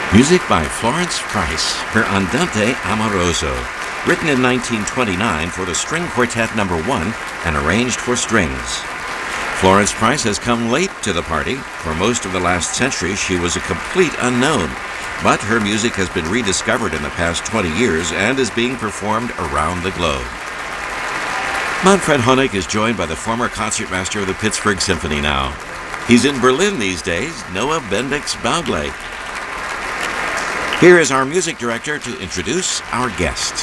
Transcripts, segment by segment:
Music by Florence Price, her Andante Amoroso, written in 1929 for the String Quartet No. 1 and arranged for strings. Florence Price has come late to the party. For most of the last century, she was a complete unknown, but her music has been rediscovered in the past 20 years and is being performed around the globe. Manfred Honeck is joined by the former concertmaster of the Pittsburgh Symphony now. He's in Berlin these days, Noah Bendix Baugle. Here is our music director to introduce our guest.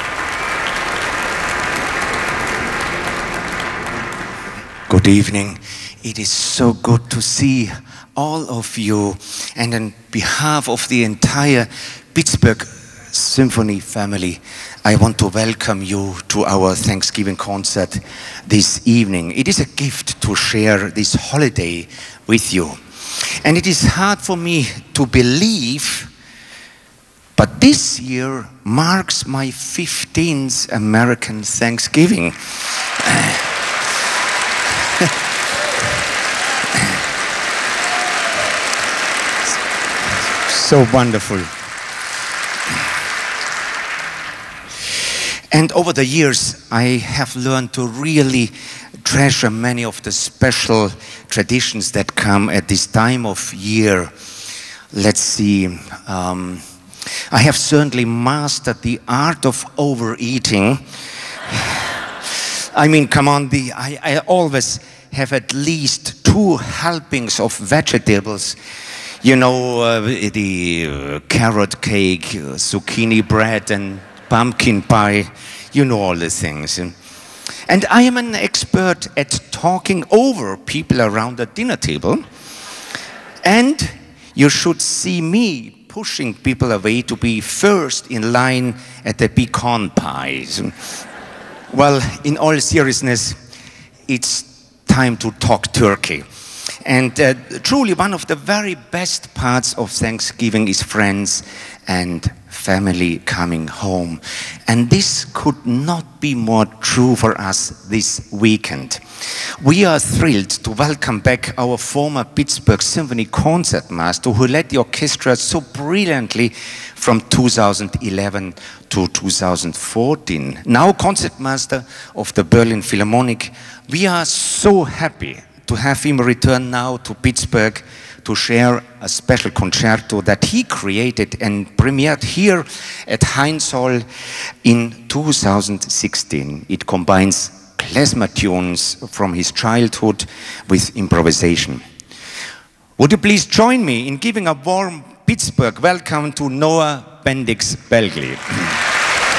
Good evening. It is so good to see all of you, and on behalf of the entire Pittsburgh Symphony family, I want to welcome you to our Thanksgiving concert this evening. It is a gift to share this holiday with you. And it is hard for me to believe, but this year marks my 15th American Thanksgiving. So wonderful. And over the years, I have learned to really treasure many of the special traditions that come at this time of year. Let's see. I have certainly mastered the art of overeating. I mean, come on, I always have at least 2 helpings of vegetables. You know, the carrot cake, zucchini bread, and pumpkin pie. You know all the things. And I am an expert at talking over people around the dinner table. And you should see me pushing people away to be first in line at the pecan pies. Well, in all seriousness, it's time to talk turkey. And truly one of the very best parts of Thanksgiving is friends and family coming home. And this could not be more true for us this weekend. We are thrilled to welcome back our former Pittsburgh Symphony concertmaster who led the orchestra so brilliantly from 2011 to 2014. Now concertmaster of the Berlin Philharmonic, we are so happy to have him return now to Pittsburgh to share a special concerto that he created and premiered here at Heinz Hall in 2016. It combines klezmer tunes from his childhood with improvisation. Would you please join me in giving a warm Pittsburgh welcome to Noah Bendix Baugle.